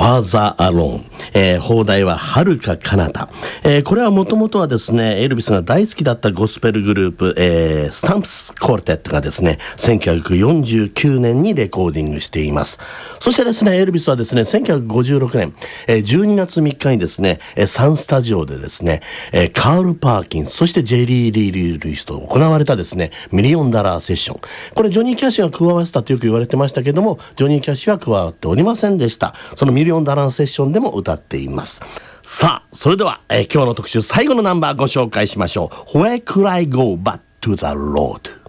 Father Alone、邦題は遥か彼方。これはもともとはですね、エルビスが大好きだったゴスペルグループ、スタンプスコルテットがですね、1949年にレコーディングしています。そしてですね、エルビスはですね、1956年、12月3日にですね、サンスタジオでですね、カール・パーキンス、そしてジェリー・リー・ルイスと行われたですね、ミリオンダラーセッション。これジョニー・キャッシュが加わせたとよく言われてましたけども、ジョニー・キャッシュは加わっておりませんでした。そのミリオンダラーセッションでも歌っています。さあ、それでは、今日の特集最後のナンバーご紹介しましょう。Where could I go but to the Lord?